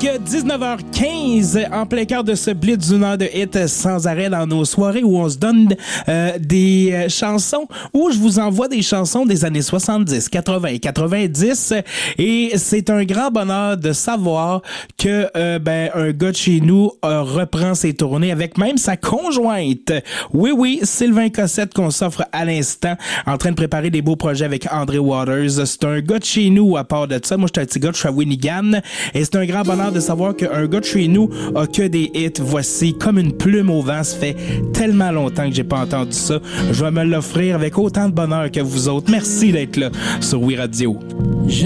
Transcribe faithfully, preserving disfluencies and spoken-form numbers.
dix-neuf heures quinze, en plein cœur de ce blitz d'une heure de hit sans arrêt dans nos soirées où on se donne euh, des euh, chansons, où je vous envoie des chansons des années soixante-dix, quatre-vingts, quatre-vingt-dix, et c'est un grand bonheur de savoir que euh, ben un gars de chez nous euh, reprend ses tournées avec même sa conjointe. Oui, oui, Sylvain Cossette qu'on s'offre à l'instant, en train de préparer des beaux projets avec André Waters. C'est un gars de chez nous à part de ça. Moi, je suis un petit gars de Shawinigan et c'est un grand bonheur de savoir qu'un gars de chez nous a que des hits. Voici Comme une plume au vent. Ça fait tellement longtemps que j'ai pas entendu ça. Je vais me l'offrir avec autant de bonheur que vous autres. Merci d'être là sur Oui Radio.